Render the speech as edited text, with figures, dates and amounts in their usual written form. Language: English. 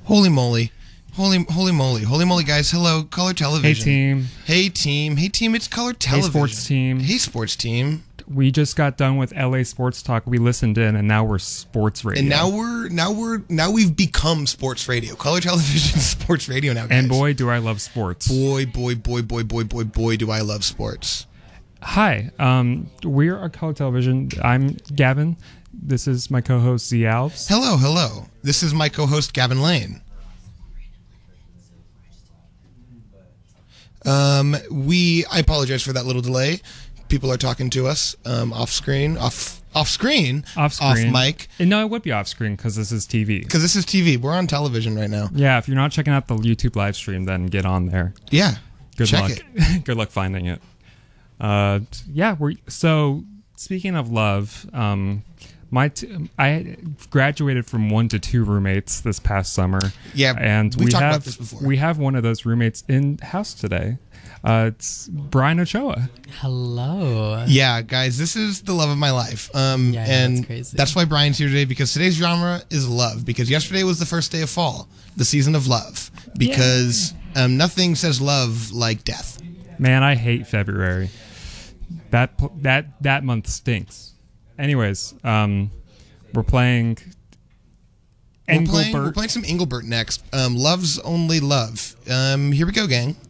Holy moly. Holy moly, guys. Hello, Color Television. Hey, team. Hey, team, it's Color Television. Hey, sports team. We just got done with LA Sports Talk. We listened in, and now we're sports radio. And now we've become sports radio. Color Television is sports radio now, guys. And boy, do I love sports. Boy, do I love sports. Hi, we're Color Television. I'm Gavin. This is my co-host, Z Alves. Hello. This is my co-host, Gavin Lane. I apologize for that little delay. People are talking to us off mic. No, it would be off screen because this is TV. Because this is TV. We're on television right now. Yeah, if you're not checking out the YouTube live stream, then get on there. Yeah. Good luck. It. Good luck finding it. So speaking of love, I graduated from 1 to 2 roommates this past summer. Yeah, and we talked about this before. We have one of those roommates in house today. It's Brian Ochoa. Hello. Yeah, guys, this is the love of my life. And that's crazy. That's why Brian's here today, because today's genre is love. Because yesterday was the first day of fall, the season of love. Because nothing says love like death. Man, I hate February. That month stinks. Anyways, we're playing Engelbert. We're playing some Engelbert next. Love's Only Love. Here we go, gang.